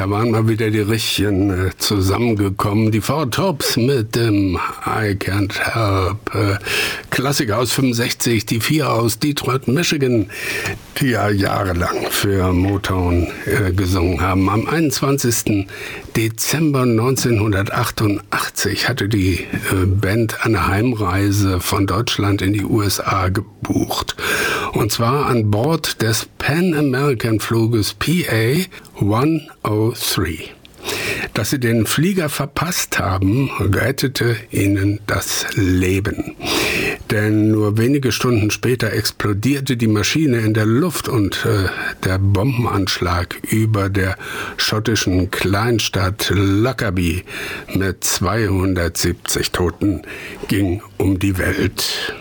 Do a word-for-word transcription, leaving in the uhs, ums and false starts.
Da waren mal wieder die Richtigen äh, zusammengekommen. Die Four Tops mit dem I Can't Help. Äh, Klassiker aus fünfundsechzig, die vier aus Detroit, Michigan, die ja jahrelang für Motown äh, gesungen haben. Am einundzwanzigsten Dezember neunzehnhundertachtundachtzig hatte die äh, Band eine Heimreise von Deutschland in die U S A gebucht. Und zwar an Bord des Pan American Fluges P A hundertdrei. Dass sie den Flieger verpasst haben, rettete ihnen das Leben. Denn nur wenige Stunden später explodierte die Maschine in der Luft und äh, der Bombenanschlag über der schottischen Kleinstadt Lockerbie mit zweihundertsiebzig Toten ging um die Welt.